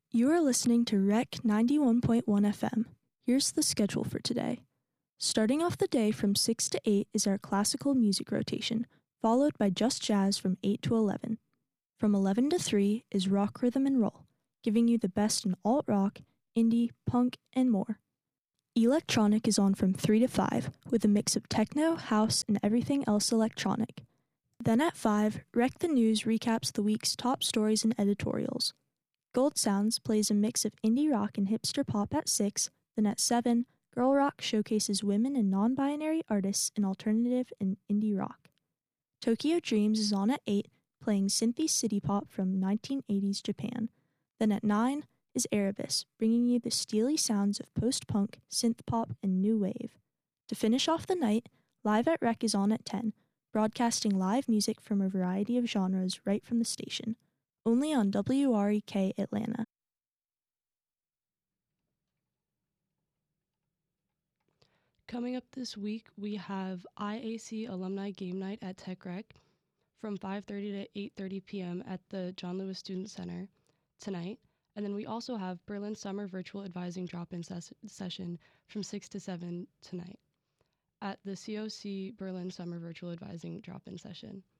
You are listening to Rec 91.1 FM. Here's the schedule for today. Starting off the day from 6 to 8 is our classical music rotation, followed by Just Jazz from 8 to 11. From 11 to 3 is Rock, Rhythm, and Roll, giving you the best in alt-rock, indie, punk, and more. Electronic is on from 3 to 5, with a mix of techno, house, and everything else electronic. Then at 5, Rec the News recaps the week's top stories and editorials. Gold Sounds plays a mix of indie rock and hipster pop at 6, then at 7, Girl Rock showcases women and non-binary artists in alternative and indie rock. Tokyo Dreams is on at 8, playing synthy city pop from 1980s Japan. Then at 9 is Erebus, bringing you the steely sounds of post-punk, synth pop, and new wave. To finish off the night, Live at Rec is on at 10, broadcasting live music from a variety of genres right from the station. Only on WREK Atlanta. Coming up this week, we have IAC Alumni Game Night at Tech Rec from 5:30 to 8:30 p.m. at the John Lewis Student Center tonight. And then we also have Berlin Summer Virtual Advising Drop-In session from 6 to 7 tonight at the COC Berlin Summer Virtual Advising Drop-In session.